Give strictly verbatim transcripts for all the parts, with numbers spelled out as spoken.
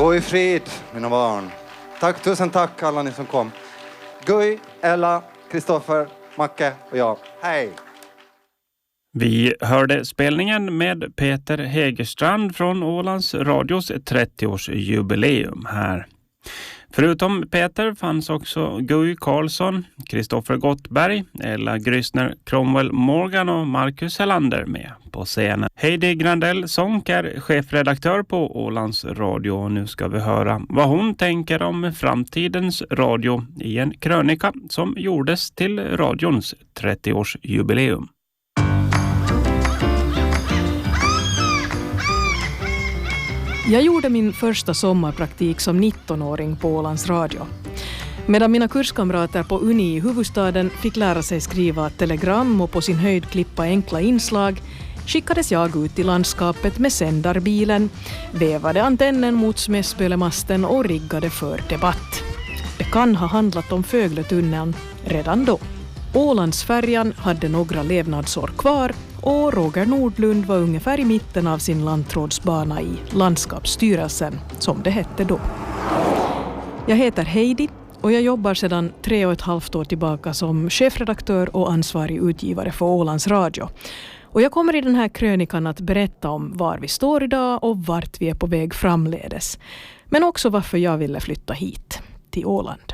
Gå i frid, mina barn. Tack, tusen tack alla ni som kom. Guy, Ella, Kristoffer, Macke och jag. Hej! Vi hörde spelningen med Peter Hägerstrand från Ålands Radios trettioårsjubileum här. Förutom Peter fanns också Guy Karlsson, Kristoffer Gottberg, Ella Grysner, Cromwell Morgan och Marcus Hellander med på scenen. Heidi Grandell Sonck är chefredaktör på Ålands Radio och nu ska vi höra vad hon tänker om framtidens radio i en krönika som gjordes till radions trettioårsjubileum. Jag gjorde min första sommarpraktik som nittonåring på Ålands Radio. Medan mina kurskamrater på Uni i huvudstaden fick lära sig skriva telegram och på sin höjd klippa enkla inslag skickades jag ut i landskapet med sändarbilen, vävade antennen mot Smäsbölemasten och riggade för debatt. Det kan ha handlat om Fögletunneln redan då. Ålandsfärjan hade några levnadsår kvar och Roger Nordlund var ungefär i mitten av sin landtrådsbana i landskapsstyrelsen, som det hette då. Jag heter Heidi och jag jobbar sedan tre och ett halvt år tillbaka som chefredaktör och ansvarig utgivare för Ålands Radio. Och jag kommer i den här krönikan att berätta om var vi står idag och vart vi är på väg framledes. Men också varför jag ville flytta hit, till Åland.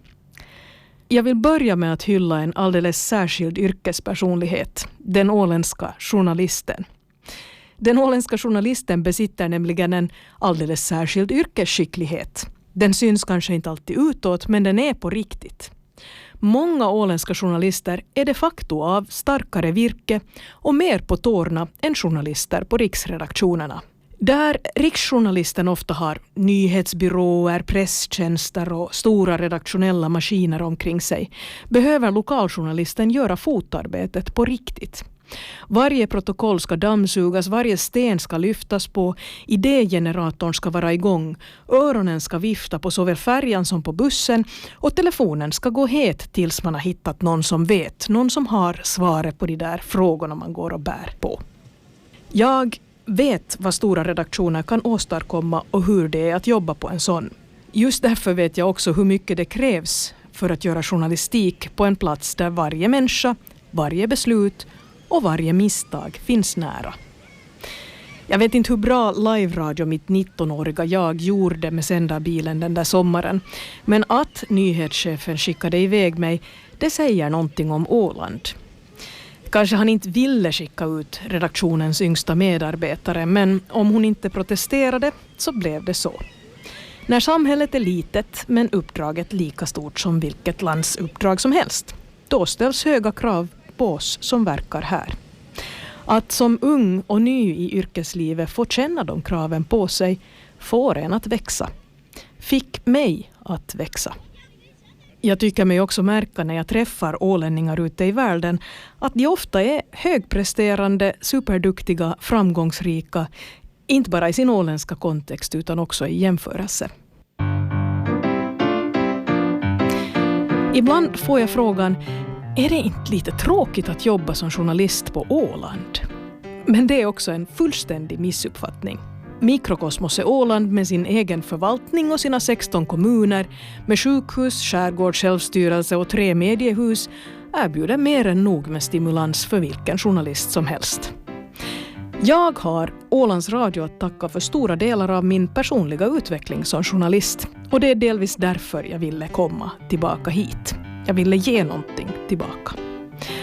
Jag vill börja med att hylla en alldeles särskild yrkespersonlighet, den åländska journalisten. Den åländska journalisten besitter nämligen en alldeles särskild yrkesskicklighet. Den syns kanske inte alltid utåt, men den är på riktigt. Många åländska journalister är de facto av starkare virke och mer på tårna än journalister på riksredaktionerna. Där riksjournalisten ofta har nyhetsbyråer, presstjänster och stora redaktionella maskiner omkring sig, behöver lokaljournalisten göra fotarbetet på riktigt. Varje protokoll ska dammsugas, varje sten ska lyftas på, idégeneratorn ska vara igång, öronen ska vifta på såväl färjan som på bussen och telefonen ska gå het tills man har hittat någon som vet, någon som har svaret på de där frågorna man går och bär på. Jag vet vad stora redaktioner kan åstadkomma och hur det är att jobba på en sån. Just därför vet jag också hur mycket det krävs för att göra journalistik på en plats där varje människa, varje beslut och varje misstag finns nära. Jag vet inte hur bra live-radio mitt nittonåriga jag gjorde med sändarbilen den där sommaren, men att nyhetschefen skickade iväg mig, det säger någonting om Åland. Kanske han inte ville skicka ut redaktionens yngsta medarbetare, men om hon inte protesterade så blev det så. När samhället är litet men uppdraget lika stort som vilket lands uppdrag som helst, då ställs höga krav på oss som verkar här. Att som ung och ny i yrkeslivet få känna de kraven på sig får en att växa. Fick mig att växa. Jag tycker mig också märka när jag träffar ålänningar ute i världen att de ofta är högpresterande, superduktiga, framgångsrika, inte bara i sin åländska kontext utan också i jämförelse. Ibland får jag frågan, är det inte lite tråkigt att jobba som journalist på Åland? Men det är också en fullständig missuppfattning. Mikrokosmos är Åland med sin egen förvaltning och sina sexton kommuner med sjukhus, skärgård, självstyrelse och tre mediehus erbjuder mer än nog med stimulans för vilken journalist som helst. Jag har Ålands Radio att tacka för stora delar av min personliga utveckling som journalist och det är delvis därför jag ville komma tillbaka hit. Jag ville ge någonting tillbaka.